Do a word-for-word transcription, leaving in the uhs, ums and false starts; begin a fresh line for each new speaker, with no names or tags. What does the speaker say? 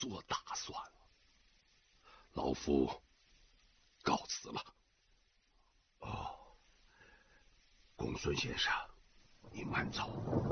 做打算了。老夫告辞了。
哦，公孙先生，你慢走。